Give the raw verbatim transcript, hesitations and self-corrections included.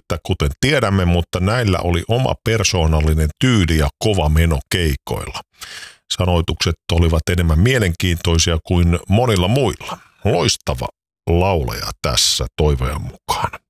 että kuten tiedämme, mutta näillä oli oma persoonallinen tyyli ja kova meno keikoilla. Sanoitukset olivat enemmän mielenkiintoisia kuin monilla muilla. Loistava laulaja tässä toivojan mukaan.